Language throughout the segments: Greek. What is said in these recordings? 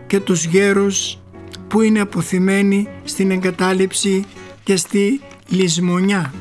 και τους γέρους που είναι αποθυμένοι στην εγκατάλειψη και στη λησμονιά.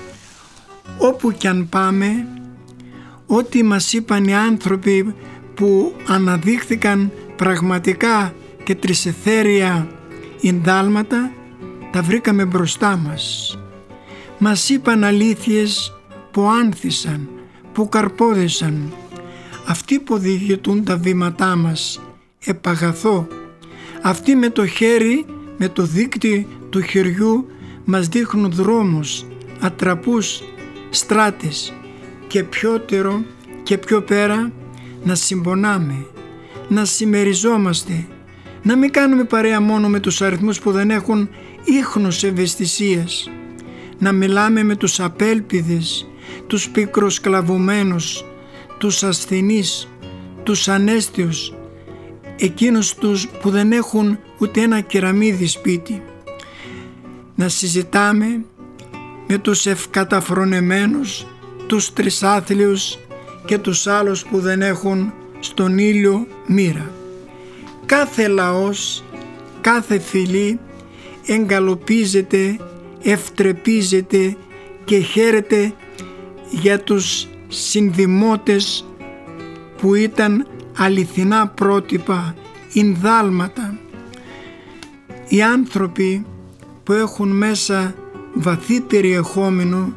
Όπου κι αν πάμε, ό,τι μας είπαν οι άνθρωποι που αναδείχθηκαν πραγματικά και τρισεθέρια ινδάλματα, τα βρήκαμε μπροστά μας. Μας είπαν αλήθειες που άνθησαν, που καρπόδεσαν. Αυτοί που οδηγητούν τα βήματά μας επαγαθώ. Αυτοί με το χέρι, με το δείκτη του χεριού μας δείχνουν δρόμους, ατραπούς, στράτες και πιότερο και πιο πέρα να συμπονάμε, να συμμεριζόμαστε, να μην κάνουμε παρέα μόνο με τους αριθμούς που δεν έχουν ίχνος ευαισθησίας, να μιλάμε με τους απέλπιδες, τους πικροσκλαβωμένους, τους ασθενείς, τους ανέστιους, εκείνους τους που δεν έχουν ούτε ένα κεραμίδι σπίτι, να συζητάμε με τους ευκαταφρονεμένους, τους τρισάθλιους και τους άλλους που δεν έχουν στον ήλιο μοίρα. Κάθε λαός, κάθε φυλή εγκαλοπίζεται, ευτρεπίζεται και χαίρεται για τους συνδημότες που ήταν αληθινά πρότυπα, ινδάλματα. Οι άνθρωποι που έχουν μέσα βαθύ περιεχόμενο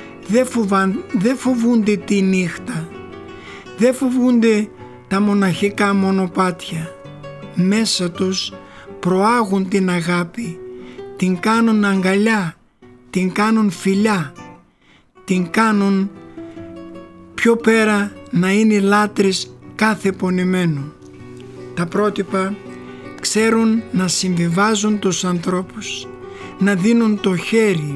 δεν φοβούνται τη νύχτα, δεν φοβούνται τα μοναχικά μονοπάτια. Μέσα τους προάγουν την αγάπη, την κάνουν αγκαλιά, την κάνουν φιλιά, την κάνουν πιο πέρα να είναι λάτρες κάθε πονημένο. Τα πρότυπα ξέρουν να συμβιβάζουν τους ανθρώπους, να δίνουν το χέρι,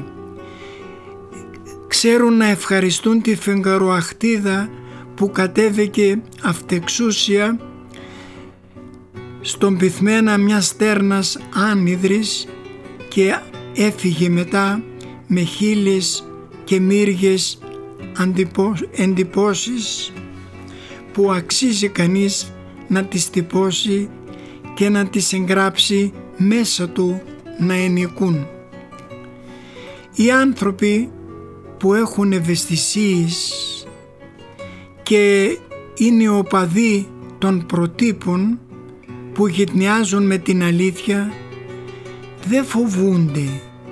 ξέρουν να ευχαριστούν τη φεγγαροαχτίδα που κατέβηκε αυτεξούσια στον πυθμένα μιας στέρνας άνυδρης και έφυγε μετά με χείλες και μύριες εντυπώσεις που αξίζει κανείς να τις τυπώσει και να τις εγγράψει μέσα του να ενοικούν. Οι άνθρωποι που έχουν ευαισθησίες και είναι οπαδοί των προτύπων που γυτνιάζουν με την αλήθεια δεν φοβούνται.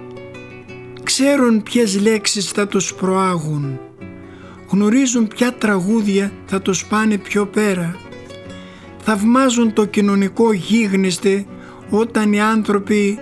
Ξέρουν ποιες λέξεις θα τους προάγουν. Γνωρίζουν ποια τραγούδια θα τους πάνε πιο πέρα. Θαυμάζουν το κοινωνικό γίγνεσθε όταν οι άνθρωποι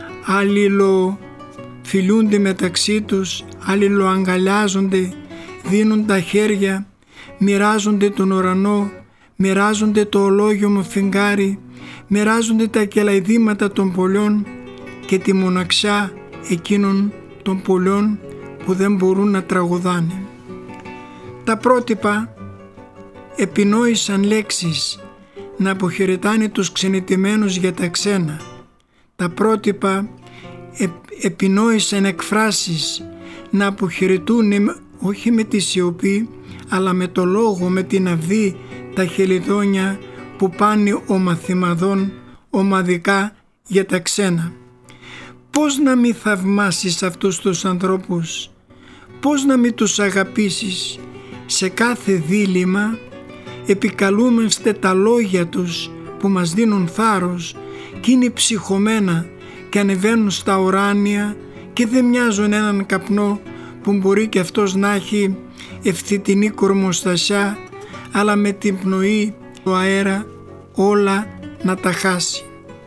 αλληλοφιλούνται μεταξύ τους, αλληλοαγκαλιάζονται, δίνουν τα χέρια, μοιράζονται τον ουρανό, μοιράζονται το ολόγιομο φεγγάρι, μοιράζονται τα κελαϊδήματα των πολιών και τη μοναξιά εκείνων των πολιών που δεν μπορούν να τραγουδάνε. Τα πρότυπα επινόησαν λέξεις να αποχαιρετάνε τους ξενιτεμένους για τα ξένα. Τα πρότυπα επινόησαν εκφράσεις να αποχαιρετούν όχι με τη σιωπή αλλά με το λόγο, με την αυγή, τα χελιδόνια που πάνε ομαθημαδών ομαδικά για τα ξένα. Πώς να μην θαυμάσεις αυτούς τους ανθρώπους, πώς να μην τους αγαπήσεις? Σε κάθε δίλημμα επικαλούμαστε τα λόγια τους που μας δίνουν θάρρος και είναι ψυχωμένα και ανεβαίνουν στα ουράνια και δεν μοιάζουν έναν καπνό που μπορεί και αυτός να έχει ευθυτινή κορμοστασιά, αλλά με την πνοή του αέρα όλα να τα χάσει.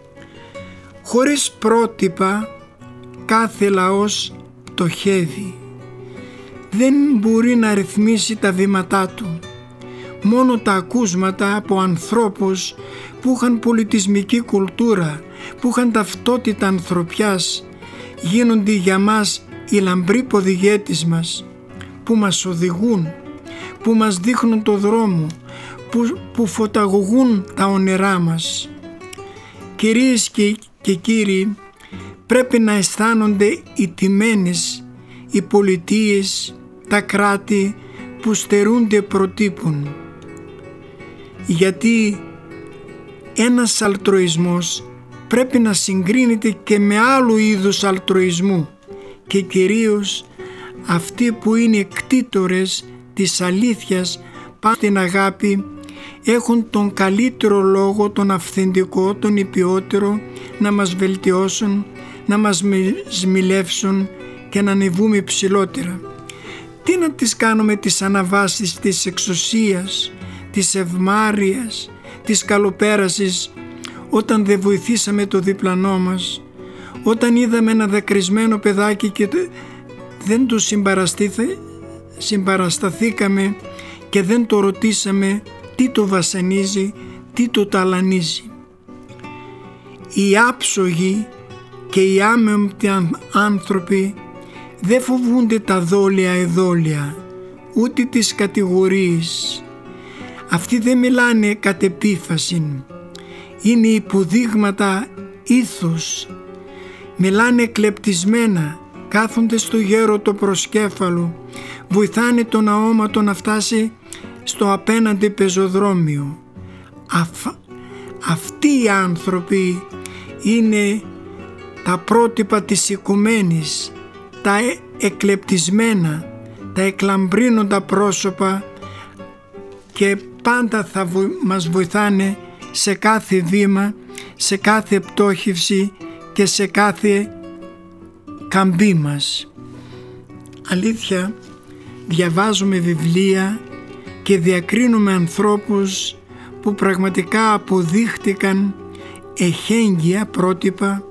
Χωρίς πρότυπα κάθε λαός πτωχεύει. Δεν μπορεί να ρυθμίσει τα βήματά του. Μόνο τα ακούσματα από ανθρώπους που είχαν πολιτισμική κουλτούρα, που είχαν ταυτότητα ανθρωπιάς, γίνονται για μας οι λαμπροί ποδηγέτες μας, που μας οδηγούν, που μας δείχνουν το δρόμο, που φωταγωγούν τα όνειρά μας. Κυρίες και κύριοι, πρέπει να αισθάνονται οι τιμένες, οι πολιτείες, τα κράτη που στερούνται προτύπων. Γιατί ένας αλτρουισμός πρέπει να συγκρίνεται και με άλλου είδους αλτρουισμού και κυρίως αυτοί που είναι κτήτορες της αλήθειας πάνω στην αγάπη έχουν τον καλύτερο λόγο, τον αυθεντικό, τον υπιότερο να μας βελτιώσουν, να μας σμιλεύσουν και να ανεβούμε ψηλότερα. Τι να τις κάνουμε τις αναβάσεις της εξουσίας, της ευμάρειας, της καλοπέρασης όταν δεν βοηθήσαμε το διπλανό μας, όταν είδαμε ένα δακρυσμένο παιδάκι και δεν του συμπαρασταθήκαμε και δεν το ρωτήσαμε τι το βασανίζει, τι το ταλανίζει. Οι άψογοι και οι άμεμπτοι άνθρωποι δεν φοβούνται τα δόλια εδόλια, ούτε τις κατηγορίες. Αυτοί δεν μιλάνε κατ' επίφαση, είναι υποδείγματα ήθους. Μιλάνε κλεπτισμένα, κάθονται στο γέρο το προσκέφαλο, βοηθάνε τον αόματο να φτάσει στο απέναντι πεζοδρόμιο. Αυτοί οι άνθρωποι είναι τα πρότυπα της οικουμένης, τα εκλεπτισμένα, τα εκλαμπρύνοντα πρόσωπα και πάντα θα μας βοηθάνε σε κάθε βήμα, σε κάθε πτώχευση και σε κάθε καμπή μας. Αλήθεια, διαβάζουμε βιβλία και διακρίνουμε ανθρώπους που πραγματικά αποδείχτηκαν εχέγγυα πρότυπα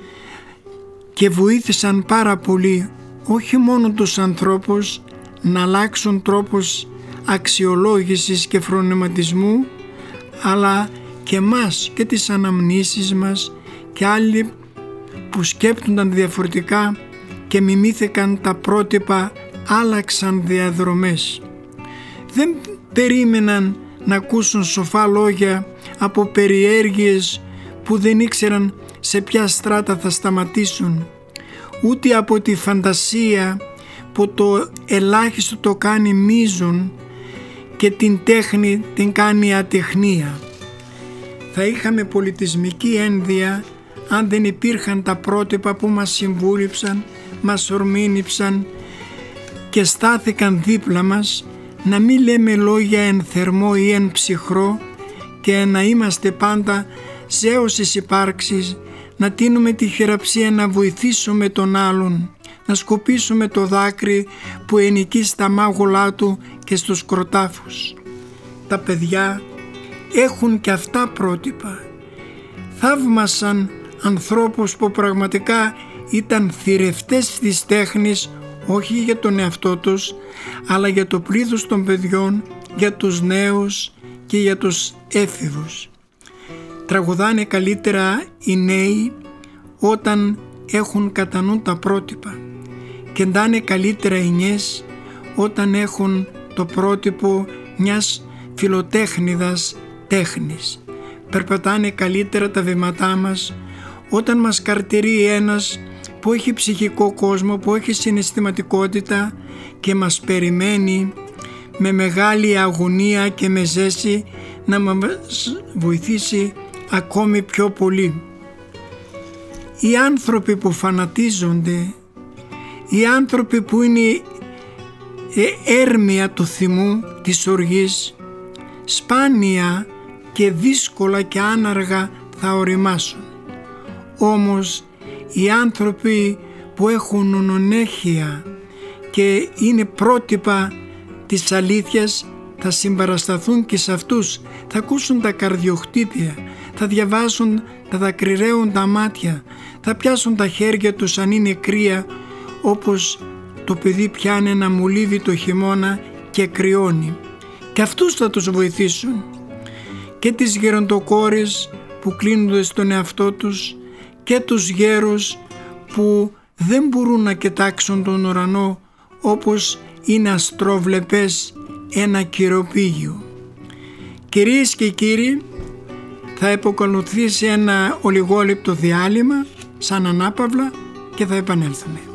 και βοήθησαν πάρα πολύ όχι μόνο τους ανθρώπους να αλλάξουν τρόπους αξιολόγησης και φρονηματισμού, αλλά και μας και τις αναμνήσεις μας και άλλοι που σκέπτονταν διαφορετικά και μιμήθηκαν τα πρότυπα, άλλαξαν διαδρομές. Δεν περίμεναν να ακούσουν σοφά λόγια από περιέργειες που δεν ήξεραν σε ποια στράτα θα σταματήσουν, ούτε από τη φαντασία που το ελάχιστο το κάνει μείζον και την τέχνη την κάνει ατεχνία. Θα είχαμε πολιτισμική ένδυα αν δεν υπήρχαν τα πρότυπα που μας συμβούληψαν, μας ορμήνυψαν και στάθηκαν δίπλα μας, να μην λέμε λόγια εν θερμό ή εν ψυχρό και να είμαστε πάντα σε όσες υπάρξεις, να τίνουμε τη χειραψία να βοηθήσουμε τον άλλον, να σκουπίσουμε το δάκρυ που ενοικεί στα μάγουλά του και στους κροτάφους. Τα παιδιά έχουν και αυτά πρότυπα. Θαύμασαν ανθρώπους που πραγματικά ήταν θηρευτές της τέχνης, όχι για τον εαυτό τους, αλλά για το πλήθος των παιδιών, για τους νέους και για τους έφηβους. Τραγουδάνε καλύτερα οι νέοι όταν έχουν κατά νου τα πρότυπα και ντάνε καλύτερα οι νιές όταν έχουν το πρότυπο μιας φιλοτέχνηδας τέχνης. Περπατάνε καλύτερα τα βήματά μας όταν μας καρτηρεί ένας που έχει ψυχικό κόσμο, που έχει συναισθηματικότητα και μας περιμένει με μεγάλη αγωνία και με ζέση να μας βοηθήσει ακόμη πιο πολύ. Οι άνθρωποι που φανατίζονται, οι άνθρωποι που είναι έρμια του θυμού, της οργής, σπάνια και δύσκολα και άναργα θα οριμάσουν. Όμως οι άνθρωποι που έχουν ονονέχεια και είναι πρότυπα της αλήθειας θα συμπαρασταθούν και σε αυτούς, θα ακούσουν τα καρδιοχτύπια, θα διαβάσουν τα δακρυραίοντα μάτια, θα πιάσουν τα χέρια τους αν είναι κρύα, όπως το παιδί πιάνει ένα μολύβι το χειμώνα και κρυώνει, και αυτούς θα τους βοηθήσουν. Και τις γεροντοκόρες που κλείνονται στον εαυτό τους και τους γέρους που δεν μπορούν να κοιτάξουν τον ουρανό όπως είναι αστρόβλεπες ένα κυροπήγιο. Κυρίες και κύριοι, θα επακολουθήσει ένα ολιγόλεπτο διάλειμμα σαν ανάπαυλα και θα επανέλθουμε.